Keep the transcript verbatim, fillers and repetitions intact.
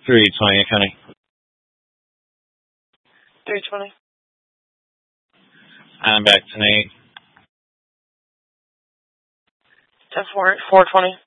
three twenty, County. three twenty. I'm back tonight. ten four, four twenty.